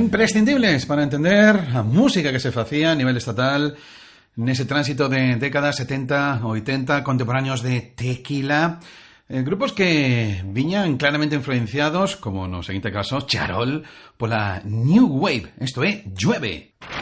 imprescindibles para entender la música que se facía a nivel estatal nese tránsito de décadas 70 ou 80 contemporáneos de Tequila. Grupos que viñan claramente influenciados, como no seguinte caso, Charol, pola New Wave. Isto é Llueve.